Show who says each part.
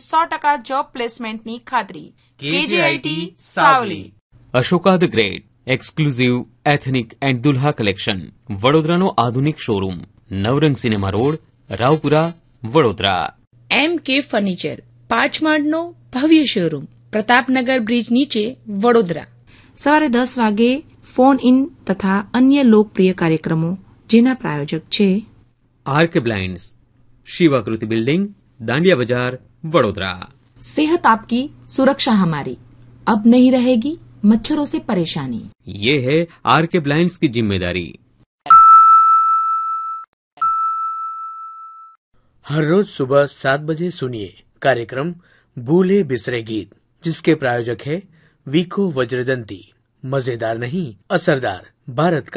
Speaker 1: 100% job પ્લેસમેન્ટની ખાતરી. KJIT Savli.
Speaker 2: Ashoka the great exclusive ethnic and Dulha collection, વડોદરાનો આધુનિક showroom, નવરંગ cinema road, Raopura, Vadodara.
Speaker 3: MK furniture પાંચમાળનો ભવ્ય showroom, Pratapnagar bridge નીચે, વડોદરા.
Speaker 4: સવારે 10 વાગે ફોન ઇન તથા અન્ય લોકપ્રિય કાર્યક્રમો, જેના પ્રાયોજક છે
Speaker 2: આરકે બ્લાઇન્ડ્સ, શિવાકૃતિ બિલ્ડિંગ, દાંડિયા બજાર, વડોદરા.
Speaker 3: सेहत आपकी सुरक्षा हमारी, अब नहीं रहेगी मच्छरों से परेशानी.
Speaker 2: ये है आरके ब्लाइंड्स की जिम्मेदारी.
Speaker 5: हर रोज सुबह 7 बजे सुनिए कार्यक्रम भूले बिसरे गीत, जिसके प्रायोजक है वीको वज्रदंती. मजेदार नहीं, असरदार, भारत का